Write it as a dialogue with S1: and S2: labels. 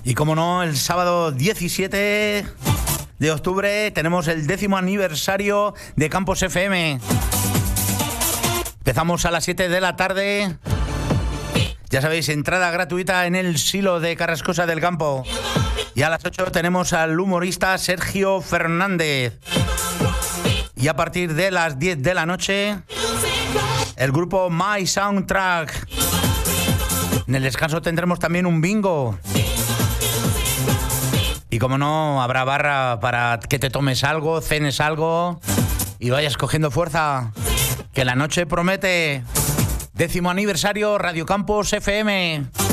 S1: Y como no, el sábado 17 de octubre tenemos el 10º aniversario de Campos FM. Empezamos a las 7 de la tarde. Ya sabéis, entrada gratuita en el Silo de Carrascosa del Campo. Y a las 8 tenemos al humorista Sergio Fernández. Y a partir de las 10 de la noche, el grupo My Soundtrack. En el descanso tendremos también un bingo. Y como no, habrá barra para que te tomes algo, cenes algo y vayas cogiendo fuerza. Que la noche promete. 10º aniversario Radio Campos FM.